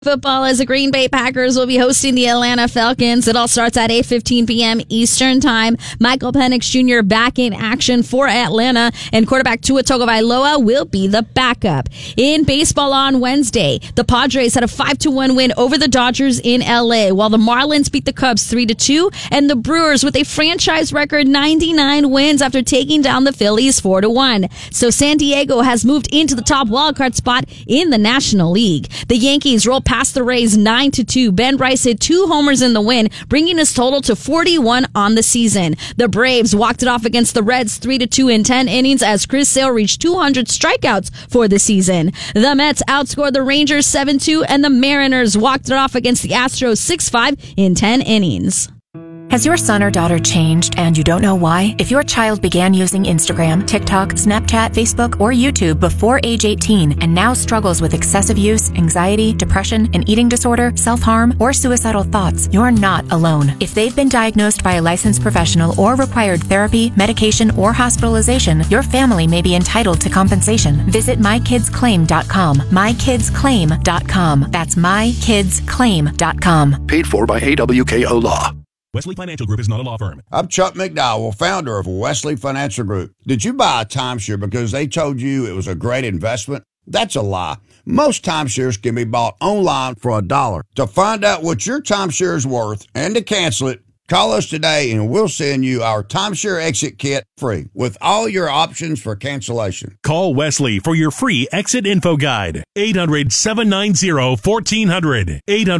Football as the Green Bay Packers will be hosting the Atlanta Falcons. It all starts at 8:15 p.m. Eastern Time. Michael Penix Jr. back in action for Atlanta, and quarterback Tua Tagovailoa will be the backup. In baseball on Wednesday, the Padres had a 5-1 win over the Dodgers in L.A., while the Marlins beat the Cubs 3-2, and the Brewers with a franchise record 99 wins after taking down the Phillies 4-1. So San Diego has moved into the top wildcard spot in the National League. The Yankees roll past the Rays 9-2. Ben Rice hit 2 homers in the win, bringing his total to 41 on the season. The Braves walked it off against the Reds 3-2 in 10 innings as Chris Sale reached 200 strikeouts for the season. The Mets outscored the Rangers 7-2, and the Mariners walked it off against the Astros 6-5 in 10 innings. Has your son or daughter changed and you don't know why? If your child began using Instagram, TikTok, Snapchat, Facebook, or YouTube before age 18 and now struggles with excessive use, anxiety, depression, an eating disorder, self-harm, or suicidal thoughts, you're not alone. If they've been diagnosed by a licensed professional or required therapy, medication, or hospitalization, your family may be entitled to compensation. Visit mykidsclaim.com. mykidsclaim.com. That's mykidsclaim.com. Paid for by AWKO Law. Wesley Financial Group is not a law firm. I'm Chuck McDowell, founder of Wesley Financial Group. Did you buy a timeshare because they told you it was a great investment? That's a lie. Most timeshares can be bought online for $1. To find out what your timeshare is worth and to cancel it, call us today and we'll send you our timeshare exit kit free with all your options for cancellation. Call Wesley for your free exit info guide. 800-790-1400.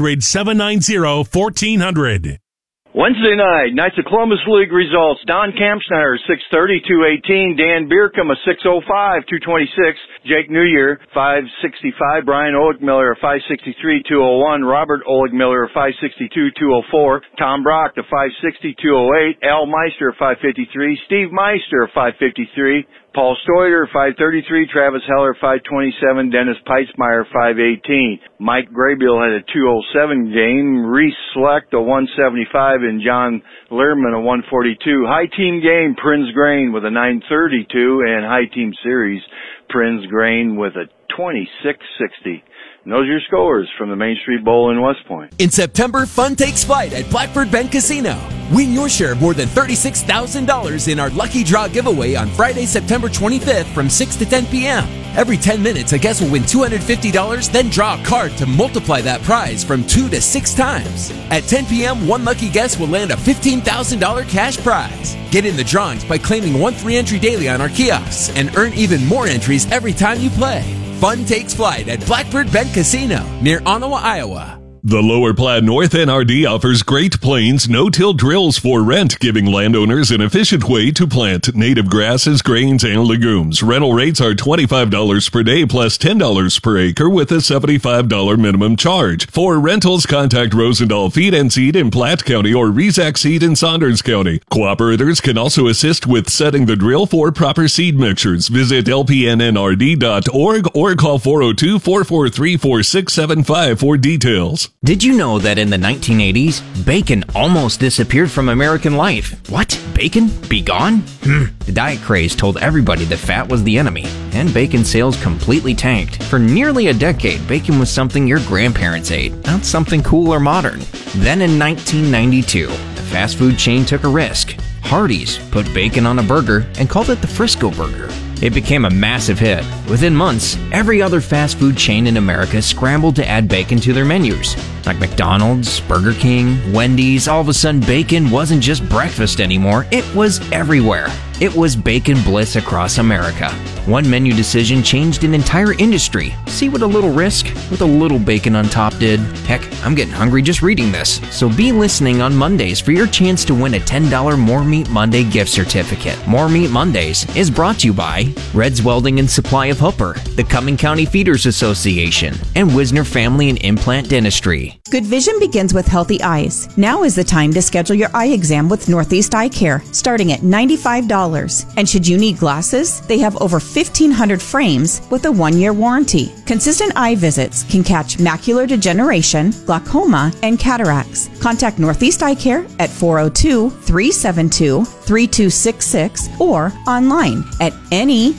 800-790-1400. Wednesday night, Knights of Columbus League results. Don Kampsnyder, 630-218. Dan Bierkum, a 605-226. Jake Newyear, 565. Brian Oligmiller, 563-201. Robert Oligmiller, 562-204. Tom Brock, the 560-208. Al Meister, 553. Steve Meister, 553. Paul Stoyer, 533. Travis Heller, 527. Dennis Peitzmeyer, 518. Mike Graybill had a 207 game. Reese Select, a 175. And John Lehrman, a 142. High team game, Prinz Grain with a 932. And high team series, Prinz Grain with a 2660. And those are your scores from the Main Street Bowl in West Point. In September, fun takes flight at Blackbird Bend Casino. Win your share of more than $36,000 in our Lucky Draw giveaway on Friday, September 25th from 6 to 10 p.m. Every 10 minutes, a guest will win $250, then draw a card to multiply that prize from 2 to 6 times. At 10 p.m., one lucky guest will land a $15,000 cash prize. Get in the drawings by claiming 1 free entry daily on our kiosks and earn even more entries every time you play. Fun takes flight at Blackbird Bend Casino near Ottawa, Iowa. The Lower Platte North NRD offers Great Plains no-till drills for rent, giving landowners an efficient way to plant native grasses, grains, and legumes. Rental rates are $25 per day plus $10 per acre with a $75 minimum charge. For rentals, contact Rosendahl Feed and Seed in Platte County or Rezac Seed in Saunders County. Cooperators can also assist with setting the drill for proper seed mixtures. Visit lpnnrd.org or call 402-443-4675 for details. Did you know that in the 1980s, bacon almost disappeared from American life? What? Bacon? Be gone? The diet craze told everybody that fat was the enemy, and bacon sales completely tanked. For nearly a decade, bacon was something your grandparents ate, not something cool or modern. Then in 1992, the fast food chain took a risk. Hardee's put bacon on a burger and called it the Frisco Burger. It became a massive hit. Within months, every other fast food chain in America scrambled to add bacon to their menus. Like McDonald's, Burger King, Wendy's, all of a sudden bacon wasn't just breakfast anymore, it was everywhere. It was bacon bliss across America. One menu decision changed an entire industry. See what a little risk with a little bacon on top did? Heck, I'm getting hungry just reading this. So be listening on Mondays for your chance to win a $10 More Meat Monday gift certificate. More Meat Mondays is brought to you by Red's Welding and Supply of Hooper, the Cumming County Feeders Association, and Wisner Family and Implant Dentistry. Good vision begins with healthy eyes. Now is the time to schedule your eye exam with Northeast Eye Care, starting at $95. And should you need glasses, they have over 1,500 frames with a 1-year warranty. Consistent eye visits can catch macular degeneration, glaucoma, and cataracts. Contact Northeast Eye Care at 402-372-3266 or online at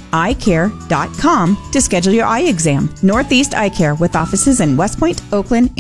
neeyecare.com to schedule your eye exam. Northeast Eye Care with offices in West Point, Oakland,